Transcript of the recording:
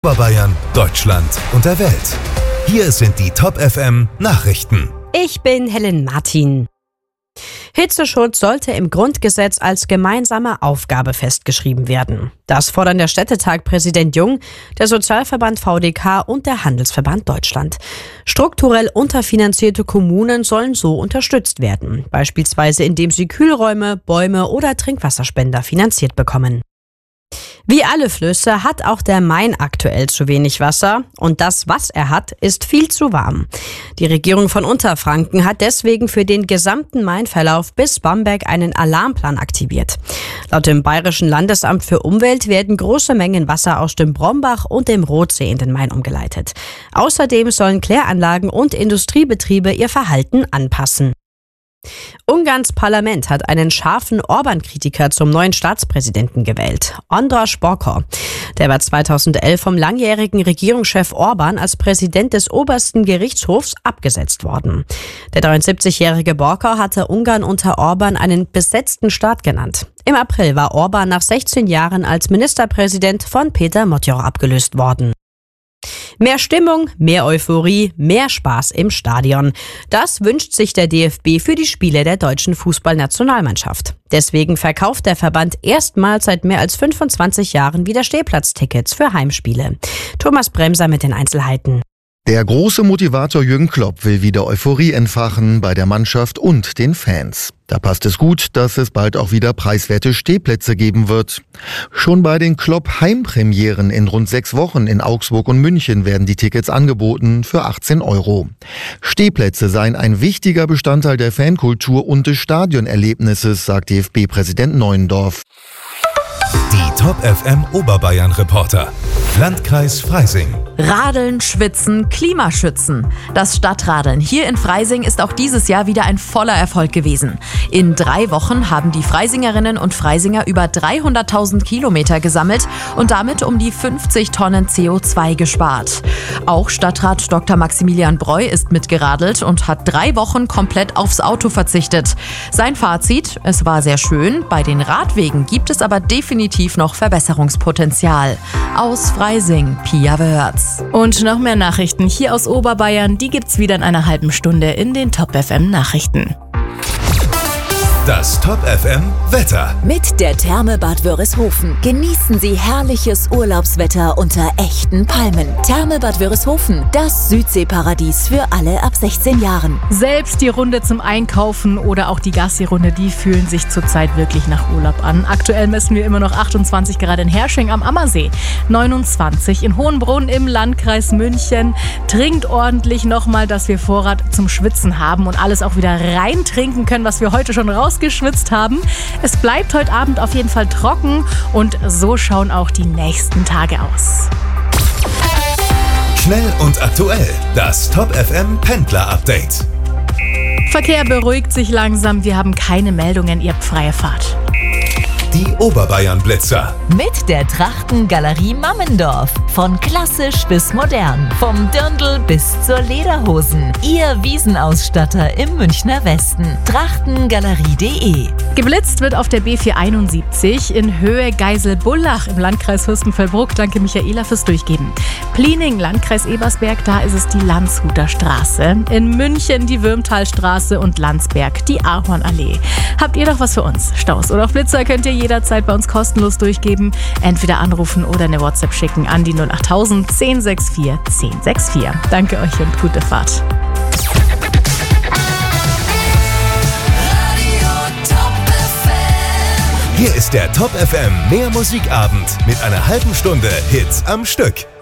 Oberbayern, Deutschland und der Welt. Hier sind die Top FM Nachrichten. Ich bin Helen Martin. Hitzeschutz sollte im Grundgesetz als gemeinsame Aufgabe festgeschrieben werden. Das fordern der Städtetag-Präsident Jung, der Sozialverband VDK und der Handelsverband Deutschland. Strukturell unterfinanzierte Kommunen sollen so unterstützt werden, beispielsweise indem sie Kühlräume, Bäume oder Trinkwasserspender finanziert bekommen. Wie alle Flüsse hat auch der Main aktuell zu wenig Wasser und das, was er hat, ist viel zu warm. Die Regierung von Unterfranken hat deswegen für den gesamten Mainverlauf bis Bamberg einen Alarmplan aktiviert. Laut dem Bayerischen Landesamt für Umwelt werden große Mengen Wasser aus dem Brombach und dem Rothsee in den Main umgeleitet. Außerdem sollen Kläranlagen und Industriebetriebe ihr Verhalten anpassen. Ungarns Parlament hat einen scharfen Orban-Kritiker zum neuen Staatspräsidenten gewählt, András Bokor. Der war 2011 vom langjährigen Regierungschef Orban als Präsident des obersten Gerichtshofs abgesetzt worden. Der 73-jährige Bokor hatte Ungarn unter Orban einen besetzten Staat genannt. Im April war Orban nach 16 Jahren als Ministerpräsident von Péter Matthys abgelöst worden. Mehr Stimmung, mehr Euphorie, mehr Spaß im Stadion. Das wünscht sich der DFB für die Spiele der deutschen Fußballnationalmannschaft. Deswegen verkauft der Verband erstmals seit mehr als 25 Jahren wieder Stehplatztickets für Heimspiele. Thomas Bremser mit den Einzelheiten. Der große Motivator Jürgen Klopp will wieder Euphorie entfachen bei der Mannschaft und den Fans. Da passt es gut, dass es bald auch wieder preiswerte Stehplätze geben wird. Schon bei den Klopp-Heimpremieren in rund 6 Wochen in Augsburg und München werden die Tickets angeboten für 18 €. Stehplätze seien ein wichtiger Bestandteil der Fankultur und des Stadionerlebnisses, sagt DFB-Präsident Neuendorf. Die Top FM Oberbayern Reporter. Landkreis Freising. Radeln, schwitzen, Klimaschützen. Das Stadtradeln hier in Freising ist auch dieses Jahr wieder ein voller Erfolg gewesen. In 3 Wochen haben die Freisingerinnen und Freisinger über 300.000 Kilometer gesammelt und damit um die 50 Tonnen CO2 gespart. Auch Stadtrat Dr. Maximilian Breu ist mitgeradelt und hat 3 Wochen komplett aufs Auto verzichtet. Sein Fazit: Es war sehr schön, bei den Radwegen gibt es aber definitiv noch Verbesserungspotenzial. Aus Freising, Pia Wörz. Und noch mehr Nachrichten hier aus Oberbayern, die gibt's wieder in einer halben Stunde in den Top FM Nachrichten. Das Top FM Wetter. Mit der Therme Bad Wörishofen genießen Sie herrliches Urlaubswetter unter echten Palmen. Therme Bad Wörishofen, das Südseeparadies für alle ab 16 Jahren. Selbst die Runde zum Einkaufen oder auch die Gassi-Runde, die fühlen sich zurzeit wirklich nach Urlaub an. Aktuell messen wir immer noch 28 Grad in Hersching am Ammersee, 29 in Hohenbrunn im Landkreis München. Trinkt ordentlich nochmal, dass wir Vorrat zum Schwitzen haben und alles auch wieder reintrinken können, was wir heute schon rausgeschwitzt haben. Es bleibt heute Abend auf jeden Fall trocken und so schauen auch die nächsten Tage aus. Schnell und aktuell. Das Top FM Pendler Update. Verkehr beruhigt sich langsam. Wir haben keine Meldungen. Ihr habt freie Fahrt. Die Oberbayern Blitzer. Mit der Trachtengalerie Mammendorf. Von klassisch bis modern. Vom Dirndl bis zur Lederhosen. Ihr Wiesenausstatter im Münchner Westen. Trachtengalerie.de. Geblitzt wird auf der B471 in Höhe Geiselbullach im Landkreis Fürstenfeldbruck. Danke Michaela fürs Durchgeben. Pliening, Landkreis Ebersberg, da ist es die Landshuter Straße. In München die Würmtalstraße und Landsberg die Ahornallee. Habt ihr noch was für uns? Staus oder auch Blitzer könnt ihr jederzeit bei uns kostenlos durchgeben. Entweder anrufen oder eine WhatsApp schicken an die 08000 1064 1064. Danke euch und gute Fahrt. Hier ist der Top FM Mehr Musikabend mit einer halben Stunde Hits am Stück.